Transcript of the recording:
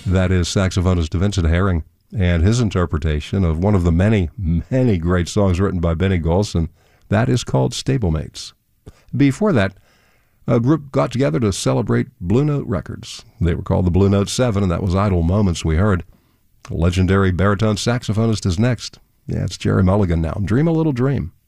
That is saxophonist Vincent Herring and his interpretation of one of the many, many great songs written by Benny Golson. That is called Stablemates. Before that, a group got together to celebrate Blue Note Records. They were called the Blue Note 7, and that was Idle Moments we heard. A legendary baritone saxophonist is next. Yeah, it's Jerry Mulligan now. Dream a Little Dream.